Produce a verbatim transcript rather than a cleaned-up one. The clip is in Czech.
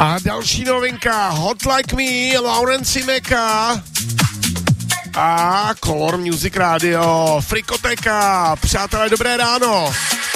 A další novinka, Hot Like Me, Laurenci Meka a Color Music Radio, Frikoteka. Přátelé, dobré ráno.